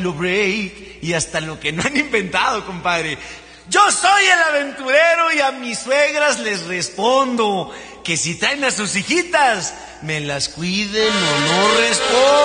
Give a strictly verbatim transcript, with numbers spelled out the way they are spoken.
lo break y hasta lo que no han inventado, compadre. Yo soy el aventurero y a mis suegras les respondo que si traen a sus hijitas, me las cuiden o no respondo.